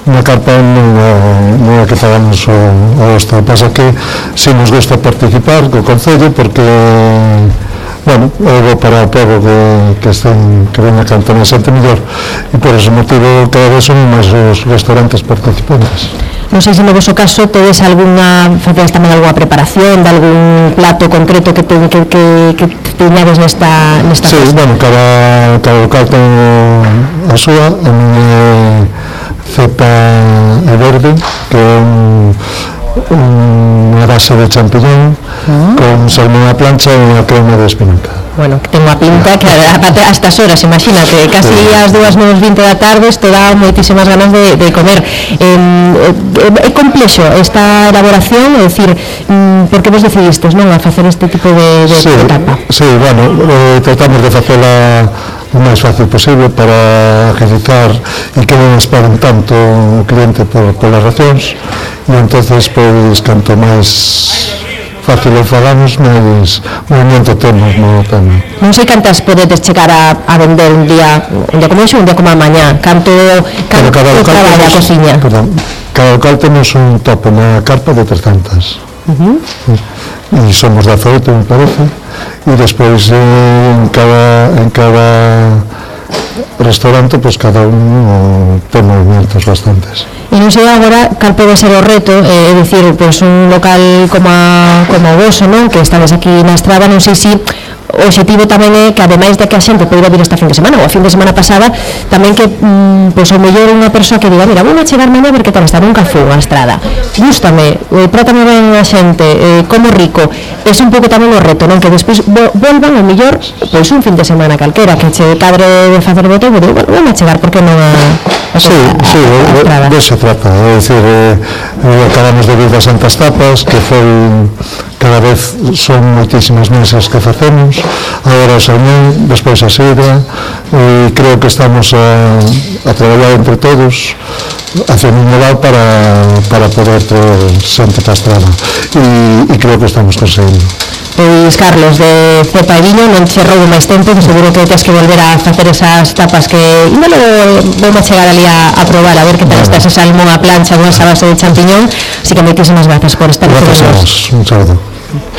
na carpa non é que pagamos o extra. Pasa que si nos gusta participar co Concello porque bueno, é bo para o povo que venha cantar na xente mellor, e por ese motivo cada vez son máis os restaurantes participantes. Non sei se no vosso caso tedes facedes tamén algunha preparación de algún plato concreto que teñades nesta Sí, bueno, cada local ten a súa. A miña cepa e verde, que é unha base de champiñón con salmón a plancha e unha crema de espinaca. Bueno, que ten unha pinta que a estas horas, imagínate, casi ás 2:20 da tarde, isto dá moitísimas ganas de comer. É complexo esta elaboración, é dicir, por que vos decidistes non a facer este tipo de etapa? Sí, bueno, tratamos de facela o máis fácil posible para agilizar e que non esperen tanto o cliente polas racións, e entonces pois canto máis fácil o fagamos, máis movimento temos no tema. Non sei cantas podedes chegar a vender un día como hoxe, un día como a mañá, canto traballa a cociña? Cada local temos un topo na carpa de 300. E somos 18, me parece, e despois en cada restaurante, pois cada un ten movimientos bastantes. E non sei agora cal pode ser o reto, é dicir, pois un local como o voso, non? Que estades aquí na Estrada, non sei se o objetivo tamén é que, ademais de que a xente poida vir esta fin de semana ou a fin de semana pasada, tamén que, pois, o mellor unha persoa que diga, mira, vou a chegar mañá ver que tal está, nunca fui a Estrada, gústame, trátame ben a xente, como rico, é un pouco tamén o reto, non? Que despois volvan, o mellor, pois un fin de semana calquera, que che cadre de facer de todo, vou a chegar, porque non a Estrada? De se trata, é dicir, acabamos de vir das Santas Tapas, que foi, cada vez son moitísimas mesas que facemos, agora o salmón, despois a sidra, e creo que estamos a traballar entre todos hacia un modal para poder ter xente pa Estrada, e creo que estamos conseguindo. Pois, Carlos, de Cepa e Viño, non che roubo máis tempo, que seguro que tens que volver a facer esas tapas que ainda vou a chegar ali a probar, a ver que tal está ese salmón a plancha con esa base de champiñón, así que moitísimas gracias por estar aquí. Gracias a vos, un saludo.